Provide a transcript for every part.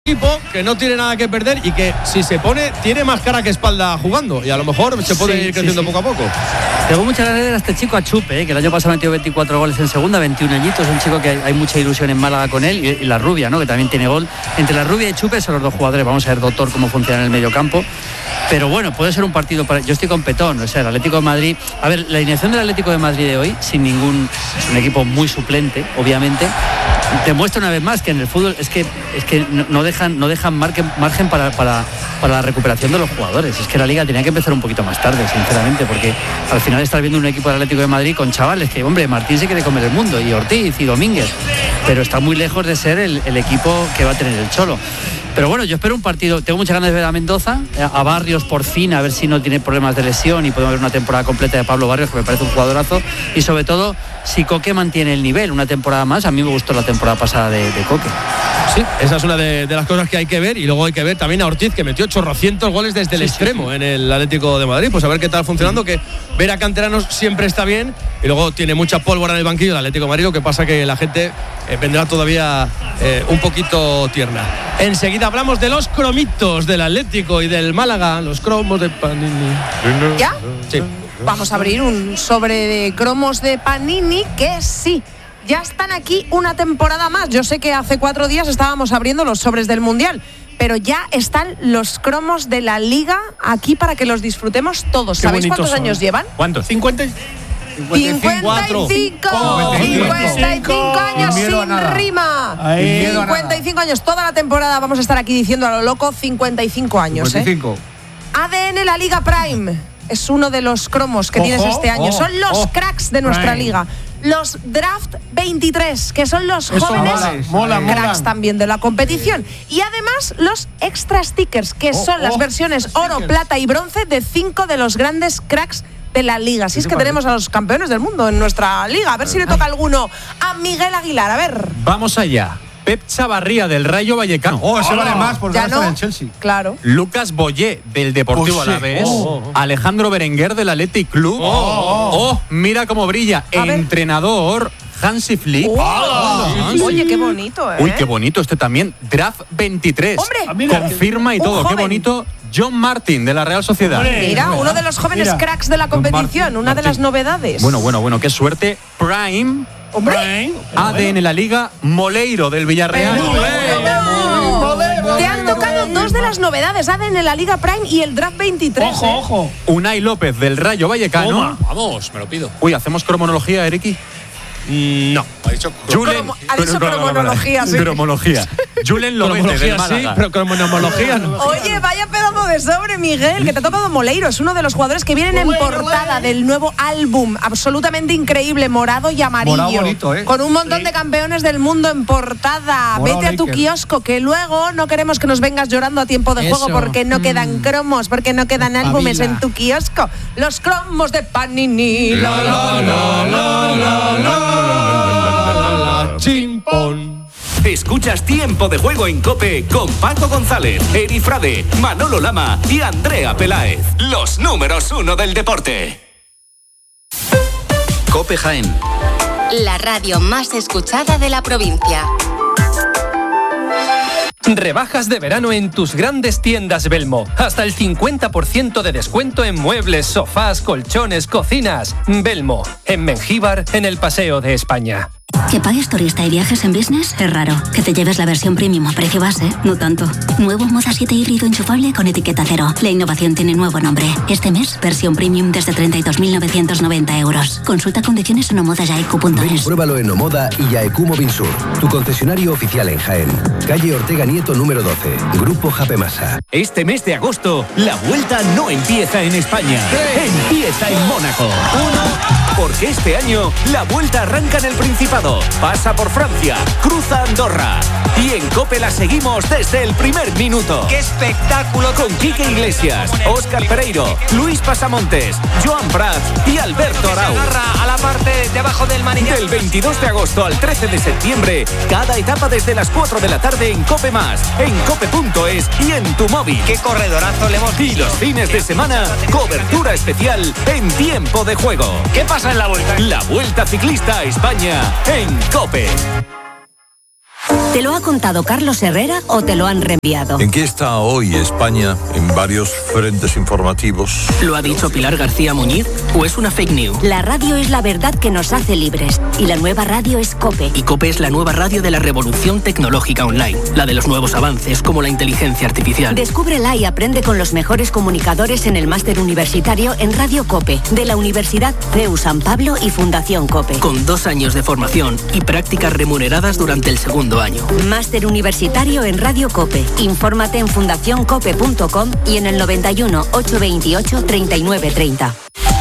equipo que no tiene nada que perder y que si se pone tiene más cara que espalda jugando y a lo mejor se puede ir creciendo poco a poco. Tengo muchas ganas de ver a este chico Achupe, que el año pasado metió 24 goles en segunda, 21 añitos, un chico que hay mucha ilusión en Málaga con él, y la Rubia, ¿no?, que también tiene gol. Entre la Rubia y Chupe son los dos jugadores. Vamos a ver, doctor, cómo funciona en el mediocampo. Pero bueno, puede ser un partido para... Yo estoy con Petón, o sea, el Atlético de Madrid... A ver, la alineación del Atlético de Madrid de hoy, sin ningún... Es un equipo muy suplente, obviamente. Demuestra una vez más que en el fútbol es que no dejan margen para la recuperación de los jugadores. Es que la Liga tenía que empezar un poquito más tarde, sinceramente, porque al final estás viendo un equipo del Atlético de Madrid con chavales que, hombre, Martín se quiere comer el mundo, y Ortiz y Domínguez, pero está muy lejos de ser el equipo que va a tener el Cholo. Pero bueno, yo espero un partido. Tengo muchas ganas de ver a Mendoza, a Barrios por fin, a ver si no tiene problemas de lesión y podemos ver una temporada completa de Pablo Barrios, que me parece un jugadorazo, y sobre todo si Coque mantiene el nivel una temporada más. A mí me gustó la temporada pasada de Coque. Sí, esa es una de las cosas que hay que ver, y luego hay que ver también a Ortiz, que metió 800 goles desde el extremo en el Atlético de Madrid. Pues a ver qué tal funcionando, que ver a canteranos siempre está bien, y luego tiene mucha pólvora en el banquillo del Atlético de Madrid, lo que pasa que la gente vendrá todavía un poquito tierna. Enseguida hablamos de los cromitos del Atlético y del Málaga, los cromos de Panini. ¿Ya? Sí. Vamos a abrir un sobre de cromos de Panini que sí, ya están aquí una temporada más. Yo sé que hace 4 días estábamos abriendo los sobres del Mundial, pero ya están los cromos de la Liga aquí para que los disfrutemos todos. Qué ¿Sabéis cuántos son. años llevan? ¿Cuántos? 55 años sin rima. 55 años, toda la temporada vamos a estar aquí diciendo a lo loco 55 años. 55. ADN La Liga Prime es uno de los cromos que tienes este año. Son los cracks de nuestra liga. Los Draft 23, que son los jóvenes cracks también de la competición. Y además los extra stickers, que son las versiones oro, plata y bronce de 5 de los grandes cracks de la liga. Así es que tenemos a los campeones del mundo en nuestra liga. A ver si le toca alguno a Miguel Aguilar. A ver. Vamos allá. Pep Chavarría del Rayo Vallecano. Ese vale más porque ya ahora está en el Chelsea. Claro. Lucas Boyé del Deportivo Alavés. Alejandro Berenguer del Athletic Club. Mira cómo brilla. Entrenador Hansi Flick. Oye, qué bonito, ¿eh? Uy, qué bonito este también. Draft 23. ¡Hombre! Confirma y todo. Qué bonito. John Martin de la Real Sociedad. Mira, uno de los jóvenes cracks de la competición, una de las novedades. Bueno, qué suerte. Prime. ¡Hombre! ADN La Liga. Moleiro del Villarreal. Te han tocado 2 de las novedades, ADN La Liga Prime y el Draft 23. Ojo. Unai López del Rayo Vallecano. Vamos, me lo pido. Uy, ¿hacemos cromonología, Eriki? No. Ha dicho Ha dicho cromonología, sí. Cromología. Julen Lobete del Málaga. Sí, pero cromonología no. Oye, vaya pedazo de sobre, Miguel, que te ha tocado Moleiro. Es uno de los jugadores que vienen en portada del nuevo álbum. Absolutamente increíble, morado y amarillo. Morado bonito, ¿eh? Con un montón de campeones del mundo en portada. Morado Vete a tu Laker. kiosco, que luego no queremos que nos vengas llorando a tiempo de juego porque no quedan cromos, porque no quedan álbumes en tu kiosco. Los cromos de Panini. Chimpón. Escuchas Tiempo de Juego en COPE con Paco González, Eri Frade, Manolo Lama y Andrea Peláez. Los números 1 del deporte. COPE Jaén. La radio más escuchada de la provincia. Rebajas de verano en tus grandes tiendas Belmo. Hasta el 50% de descuento en muebles, sofás, colchones, cocinas. Belmo, en Mengíbar, en el Paseo de España. Que pagues turista y viajes en business es raro. Que te lleves la versión premium a precio base, no tanto. Nuevo Moda 7 híbrido enchufable con etiqueta cero. La innovación tiene nuevo nombre. Este mes, versión premium desde 32.990 euros. Consulta condiciones en omodayaiq.es. Pruébalo en Omoda y Yaeku Mobinsur, tu concesionario oficial en Jaén. Calle Ortega Nieto número 12. Grupo Japemasa. Este mes de agosto, la vuelta no empieza en España. Empieza en Mónaco. Porque este año, la vuelta arranca en el Principado. Pasa por Francia, cruza Andorra. Y en COPE la seguimos desde el primer minuto. ¡Qué espectáculo! Con Quique Iglesias, Óscar Pereiro, Luis Pasamontes, Joan Prats y Alberto Arau. Se agarra a la parte de abajo del manillar. Del 22 de agosto al 13 de septiembre, cada etapa desde las 4 de la tarde en COPE+, en cope.es y en tu móvil. ¡Qué corredorazo le hemos Y los fines de semana, cobertura especial en Tiempo de Juego. ¿Qué pasa en la vuelta? La Vuelta Ciclista a España en COPE. ¿Te lo ha contado Carlos Herrera o te lo han reenviado? ¿En qué está hoy España en varios frentes informativos? ¿Lo ha dicho Pilar García Muñiz o es una fake news? La radio es la verdad que nos hace libres y la nueva radio es COPE. Y COPE es la nueva radio de la revolución tecnológica online, la de los nuevos avances como la inteligencia artificial. Descúbrela y aprende con los mejores comunicadores en el máster universitario en Radio COPE de la Universidad CEU San Pablo y Fundación COPE. Con 2 años de formación y prácticas remuneradas durante el segundo año. Máster universitario en Radio COPE. Infórmate en fundacioncope.com y en el 91 828 3930.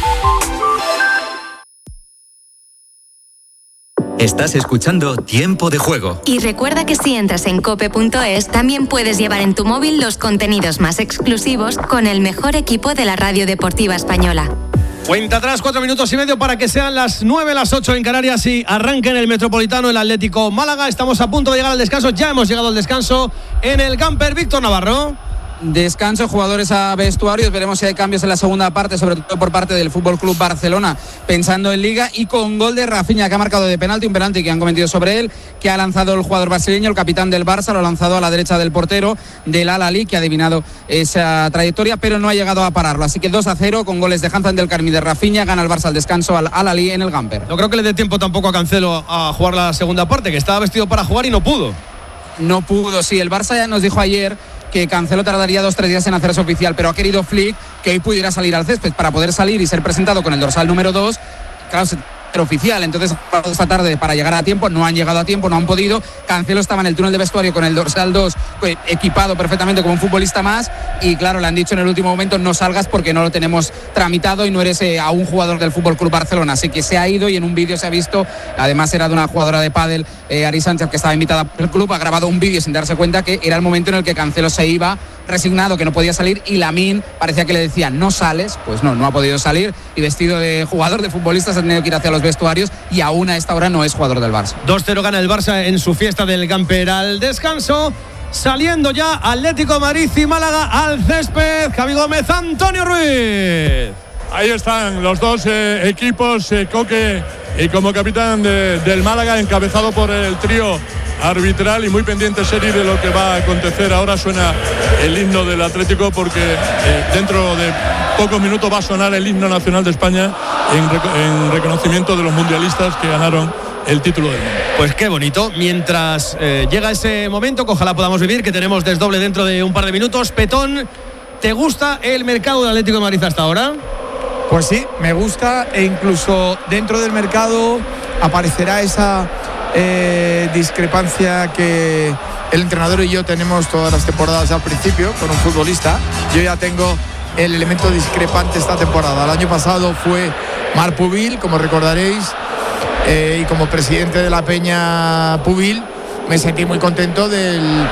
Estás escuchando Tiempo de Juego. Y recuerda que si entras en cope.es, también puedes llevar en tu móvil los contenidos más exclusivos con el mejor equipo de la radio deportiva española. Cuenta atrás, 4 minutos y medio para que sean las 9, las 8 en Canarias y arranque en el Metropolitano el Atlético Málaga. Estamos a punto de llegar al descanso, ya hemos llegado al descanso en el camper. Víctor Navarro. Descanso, jugadores a vestuarios, veremos si hay cambios en la segunda parte, sobre todo por parte del Fútbol Club Barcelona, pensando en Liga, y con gol de Rafinha, que ha marcado de penalti, un penalti que han cometido sobre él, que ha lanzado el jugador brasileño, el capitán del Barça, lo ha lanzado a la derecha del portero del Al-Ahly, que ha adivinado esa trayectoria, pero no ha llegado a pararlo, así que 2-0 con goles de Hanzan del Carmi, de Rafinha, gana el Barça al descanso al Al-Ahly en el Gamper. No creo que le dé tiempo tampoco a Cancelo a jugar la segunda parte, que estaba vestido para jugar y no pudo. No pudo, sí, el Barça ya nos dijo ayer que Cancelo tardaría 2-3 días en hacerse oficial, pero ha querido Flick que hoy pudiera salir al césped para poder salir y ser presentado con el dorsal número 2. Claro, oficial, entonces esta tarde para llegar a tiempo, no han llegado a tiempo, no han podido. Cancelo estaba en el túnel de vestuario con el dorsal 2 equipado perfectamente como un futbolista más, y claro, le han dicho en el último momento: no salgas porque no lo tenemos tramitado y no eres aún jugador del Fútbol Club Barcelona. Así que se ha ido, y en un vídeo se ha visto, además era de una jugadora de pádel, Ari Sánchez, que estaba invitada por el club, ha grabado un vídeo sin darse cuenta que era el momento en el que Cancelo se iba, resignado, que no podía salir, y Lamine parecía que le decía: no sales. Pues no ha podido salir, y vestido de jugador, de futbolista, se ha tenido que ir hacia los vestuarios, y aún a esta hora no es jugador del Barça. 2-0 gana el Barça en su fiesta del camper al descanso. Saliendo ya Atlético de Madrid y Málaga al césped. Javi Gómez, Antonio Ruiz. Ahí están los dos equipos, Coque y como capitán del Málaga, encabezado por el trío arbitral, y muy pendiente serie de lo que va a acontecer. Ahora suena el himno del Atlético, porque dentro de pocos minutos va a sonar el himno nacional de España en reconocimiento de los mundialistas que ganaron el título del mundo. Pues qué bonito. Mientras llega ese momento, que ojalá podamos vivir, que tenemos desdoble dentro de un par de minutos. Petón, ¿te gusta el mercado del Atlético de Madrid hasta ahora? Pues sí, me gusta, e incluso dentro del mercado aparecerá esa discrepancia que el entrenador y yo tenemos todas las temporadas al principio con un futbolista. Yo ya tengo el elemento discrepante esta temporada. El año pasado fue Marc Pubil, como recordaréis, y como presidente de la Peña Pubil me sentí muy contento del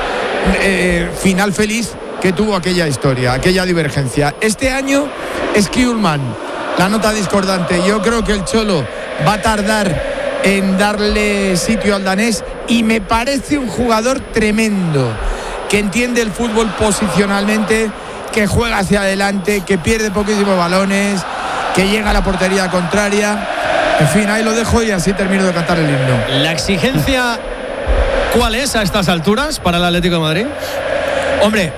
final feliz que tuvo aquella historia, aquella divergencia. Este año es Koeman, la nota discordante. Yo creo que el Cholo va a tardar en darle sitio al danés, y me parece un jugador tremendo, que entiende el fútbol posicionalmente, que juega hacia adelante, que pierde poquísimos balones, que llega a la portería contraria. En fin, ahí lo dejo y así termino de cantar el himno. ¿La exigencia cuál es a estas alturas para el Atlético de Madrid? Hombre,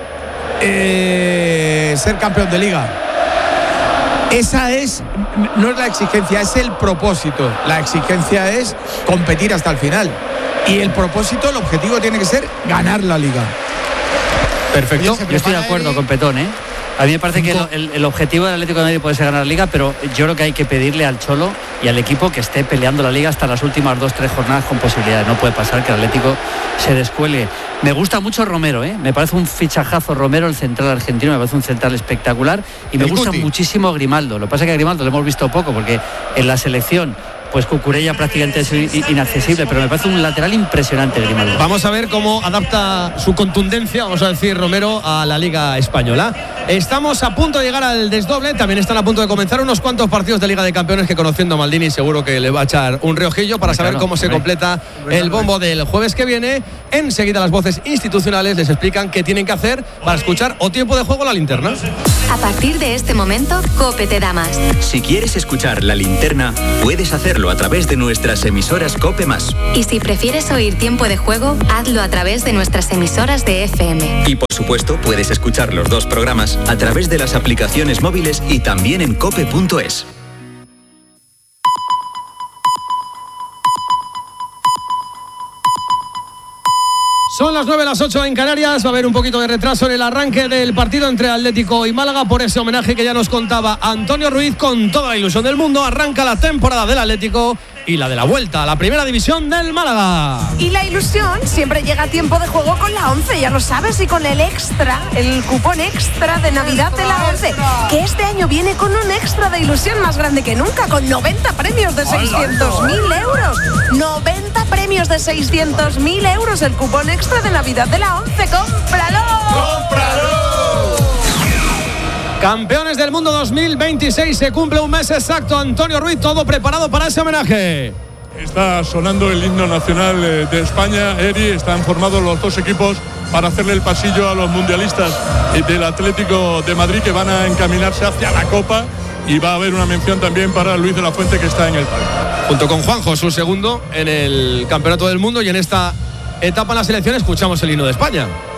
ser campeón de Liga. Esa no es la exigencia, es el propósito. La exigencia es competir hasta el final. Y el propósito, el objetivo tiene que ser ganar la Liga. Perfecto. Yo estoy de acuerdo con Petón, ¿eh? A mí me parece que el objetivo del Atlético de Madrid puede ser ganar la Liga, pero yo creo que hay que pedirle al Cholo y al equipo que esté peleando la Liga hasta las últimas 2-3 jornadas con posibilidades. No puede pasar que el Atlético se descuelgue. Me gusta mucho Romero, ¿eh? Me parece un fichajazo Romero, el central argentino, me parece un central espectacular, y me gusta muchísimo Grimaldo. Lo que pasa es que a Grimaldo lo hemos visto poco, porque en la selección pues Cucurella prácticamente es inaccesible, pero me parece un lateral impresionante Grimaldo. Vamos a ver cómo adapta su contundencia, vamos a decir, Romero, a la Liga Española. Estamos a punto de llegar al desdoble, también están a punto de comenzar unos cuantos partidos de Liga de Campeones que, conociendo a Maldini, seguro que le va a echar un reojillo para saber cómo se completa el bombo del jueves que viene. Enseguida las voces institucionales les explican qué tienen que hacer para escuchar O Tiempo de Juego, La Linterna. A partir de este momento, COPE te da más. Si quieres escuchar La Linterna, puedes hacerlo escucharlo a través de nuestras emisoras COPE+. Y si prefieres oír Tiempo de Juego, hazlo a través de nuestras emisoras de FM. Y por supuesto, puedes escuchar los dos programas a través de las aplicaciones móviles y también en cope.es. Son las 9, las 8 en Canarias. Va a haber un poquito de retraso en el arranque del partido entre Atlético y Málaga por ese homenaje que ya nos contaba Antonio Ruiz. Con toda la ilusión del mundo arranca la temporada del Atlético y la de la vuelta a la primera división del Málaga. Y la ilusión siempre llega a Tiempo de Juego con la 11, ya lo sabes, y con el extra, el cupón extra de Navidad de la 11, que este año viene con un extra de ilusión más grande que nunca, con 90 premios de 600.000 euros. 90 premios de 600.000 euros, el cupón extra de Navidad de la 11. ¡Cómpralo! ¡Cómpralo! Campeones del Mundo 2026, se cumple un mes exacto. Antonio Ruiz, todo preparado para ese homenaje. Está sonando el himno nacional de España, Eri. Están formados los dos equipos para hacerle el pasillo a los mundialistas del Atlético de Madrid, que van a encaminarse hacia la Copa. Y va a haber una mención también para Luis de la Fuente, que está en el palco. Junto con Juanjo, su segundo en el Campeonato del Mundo, y en esta etapa en la selección escuchamos el himno de España.